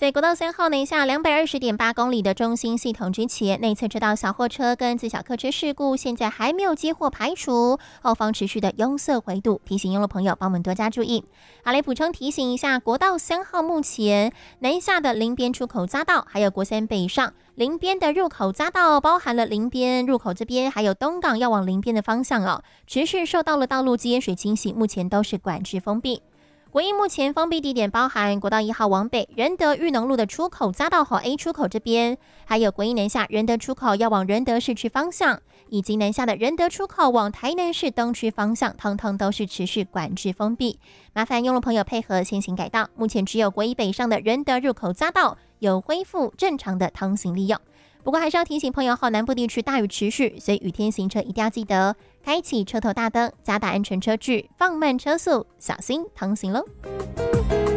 在国道3号南下220.8公里的中心系统之前，内侧车道小货车跟自小客车事故现在还没有接获排除，后方持续的拥塞回堵，提醒用路朋友帮我们多加注意。好，来补充提醒一下，国道3号目前南下的林边出口匝道，还有国三北上林边的入口匝道，包含了林边入口这边，还有东港要往林边的方向哦，持续受到了道路积水清洗，目前都是管制封闭。国一目前封闭地点包含国道1号往北仁德裕农路的出口匝道和 A 出口这边，还有国一南下仁德出口要往仁德市区方向，以及南下的仁德出口往台南市东区方向，通通都是持续管制封闭。麻烦用路朋友配合先行改道，目前只有国一北上的仁德入口匝道有恢复正常的通行利用。不过还是要提醒朋友，南部地区大雨持续，所以雨天行车一定要记得开启车头大灯，加大安全车距，放慢车速，小心通行喽。